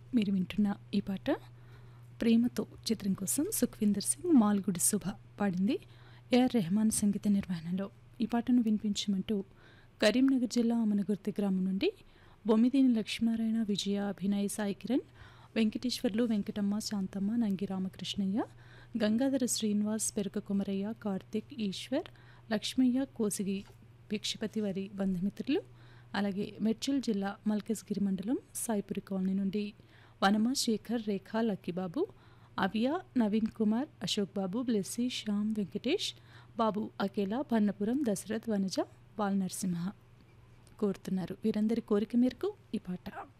మీరు వింటున్న ఈ పాట ప్రేమతో చిత్రం కోసం సుఖ్వీందర్ సింగ్ మాల్గుడి శుభ పాడింది. ఏఆర్ రెహమాన్ సంగీత నిర్వహణలో. ఈ పాటను వినిపించమంటూ కరీంనగర్ జిల్లా అమనగుర్తి గ్రామం నుండి బొమ్మిదేని లక్ష్మీనారాయణ, విజయ, అభినయ్, సాయి కిరణ్, వెంకటేశ్వర్లు, వెంకటమ్మ, శాంతమ్మ, నంగి రామకృష్ణయ్య, గంగాధర శ్రీనివాస్, పెరుక కుమరయ్య, కార్తిక్, ఈశ్వర్, లక్ష్మయ్య, కోసిగి భిక్షపతి వారి బంధుమిత్రులు, అలాగే మెడ్చల్ జిల్లా మల్కజ్గిరి మండలం సాయిపురి కాలనీ నుండి వనమ, శేఖర్, రేఖ, లక్కీబాబు, అవియా, నవీన్ కుమార్, అశోక్ బాబు, బ్లెస్సీ, శ్యామ్, వెంకటేష్ బాబు, అకేలా, భన్నపురం, దశరథ్, వనజ, బాల్ నరసింహ కోరుతున్నారు. వీరందరి కోరిక మేరకు ఈ పాట.